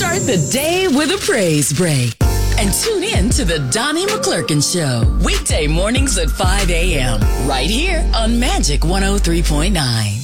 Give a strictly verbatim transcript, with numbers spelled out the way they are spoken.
Start the day with a praise break. And tune in to the Donnie McClurkin Show. Weekday mornings at five a.m. right here on Magic one oh three point nine.